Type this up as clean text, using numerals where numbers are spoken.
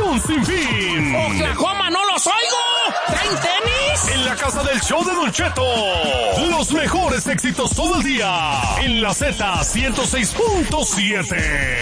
diversión sin fin. ¡Oklahoma, no los oigo! ¿Traen tenis? En la casa del show de Don Cheto. Los mejores éxitos todo el día. En la Z 106.7.